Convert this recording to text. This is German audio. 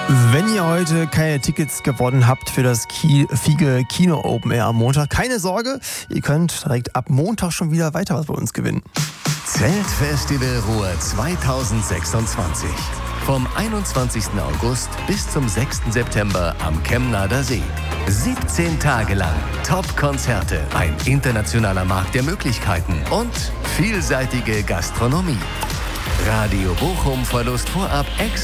Wenn ihr heute keine Tickets gewonnen habt für das Fiege Kino Open Air am Montag, keine Sorge, ihr könnt direkt ab Montag schon wieder weiter was bei uns gewinnen. Zeltfestival Ruhr 2026. Vom 21. August bis zum 6. September am Kemnader See. 17 Tage lang Top-Konzerte, ein internationaler Markt der Möglichkeiten und vielseitige Gastronomie. Radio Bochum verlost vorab